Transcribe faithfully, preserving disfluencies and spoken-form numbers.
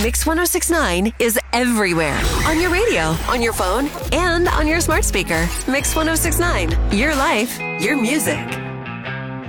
Mix one oh six point nine is everywhere. On your radio, on your phone, and on your smart speaker. Mix one oh six point nine. Your life, your music.